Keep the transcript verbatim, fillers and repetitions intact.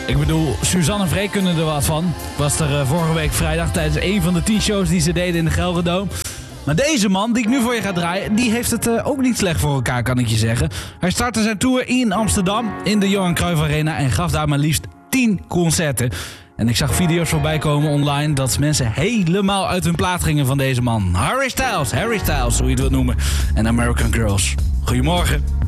Ik bedoel, Suzanne en Freek kunnen er wat van. Ik was er uh, vorige week vrijdag tijdens een van de tien shows die ze deden in de Gelredome. Maar deze man, die ik nu voor je ga draaien, die heeft het uh, ook niet slecht voor elkaar, kan ik je zeggen. Hij startte zijn tour in Amsterdam, in de Johan Cruijff Arena en gaf daar maar liefst tien concerten. En ik zag video's voorbij komen online dat mensen helemaal uit hun plaat gingen van deze man. Harry Styles, Harry Styles, hoe je het wilt noemen. En American Girls. Goedemorgen.